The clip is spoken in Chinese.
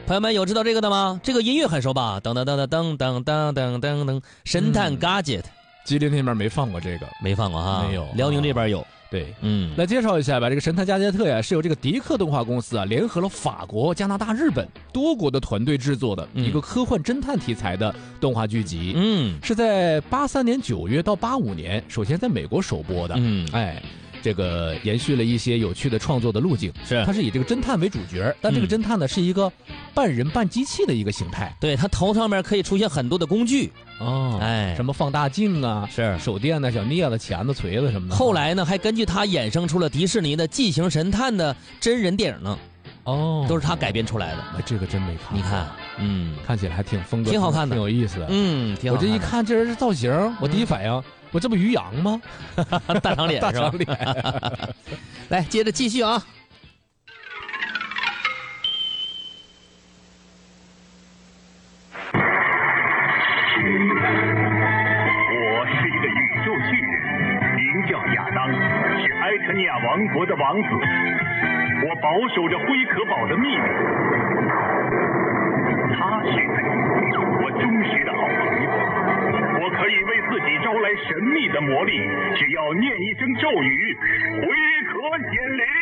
朋友们有知道这个的吗？这个音乐很熟吧？噔噔噔噔噔噔噔噔噔，神探 Gadget。 吉林那边没放过这个， 没放过哈， 没有。 辽宁这边有。 对，来介绍一下吧。这个神探加杰特呀，是由这个迪克动画公司啊，联合了法国、加拿大、日本多国的团队制作的一个科幻侦探题材的动画剧集。是在83年9月到85年，首先在美国首播的。这个延续了一些有趣的创作的路径，它是以这个侦探为主角，但这个侦探呢是一个半人半机器的一个形态。 对，他头上面可以出现很多的工具什么放大镜啊，手电呢、小镊子、钳子、锤子什么的。 后来呢，还根据他衍生出了迪士尼的《纪行神探》的真人电影呢。都是他改编出来的。 这个真没看。 你看， 看起来还挺风格， 挺好看的， 挺有意思的。 挺好看的。 我这一看这人造型，我第一反应。我这不于洋吗？ 大长脸是吧？来，接着继续啊！ 我是一个宇宙巨人，名叫亚当，是埃特尼亚王国的王子。我保守着灰壳堡的秘密。他是我忠实的好朋友。我可以为自己招来神秘的魔力，只要念一声咒语，灰壳显灵。